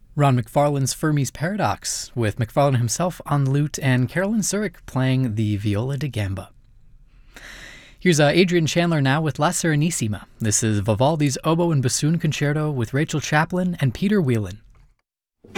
Ron McFarlane's Fermi's Paradox, with McFarlane himself on lute and Carolyn Zurich playing the viola da gamba. Here's Adrian Chandler now with La Serenissima. This is Vivaldi's Oboe and Bassoon Concerto with Rachel Chaplin and Peter Whelan.